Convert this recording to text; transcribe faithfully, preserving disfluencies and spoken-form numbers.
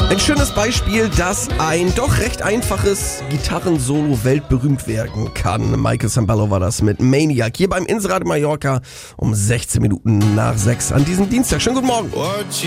Ein schönes Beispiel, dass ein doch recht einfaches Gitarrensolo weltberühmt werden kann. Michael Sambello war das mit Maniac hier beim Inseradio Mallorca um sechzehn Minuten nach sechs an diesem Dienstag. Schönen guten Morgen.